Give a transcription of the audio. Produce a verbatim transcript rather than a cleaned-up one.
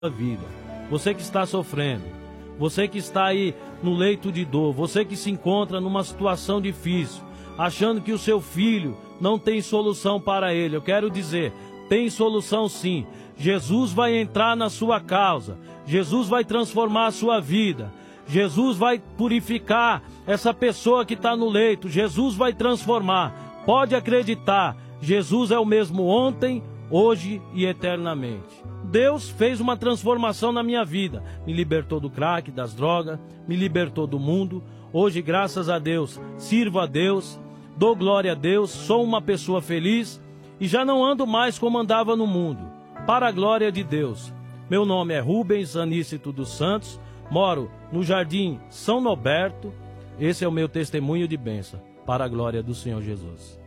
vida. Você que está sofrendo, você que está aí no leito de dor, você que se encontra numa situação difícil, achando que o seu filho não tem solução para ele, eu quero dizer, tem solução sim. Jesus vai entrar na sua causa, Jesus vai transformar a sua vida, Jesus vai purificar essa pessoa que está no leito, Jesus vai transformar. Pode acreditar, Jesus é o mesmo ontem, hoje e eternamente. Deus fez uma transformação na minha vida, me libertou do crack, das drogas, me libertou do mundo. Hoje, graças a Deus, sirvo a Deus, dou glória a Deus, sou uma pessoa feliz e já não ando mais como andava no mundo, para a glória de Deus. Meu nome é Rubens Anícito dos Santos, moro no Jardim São Norberto. Esse é o meu testemunho de bênção, para a glória do Senhor Jesus.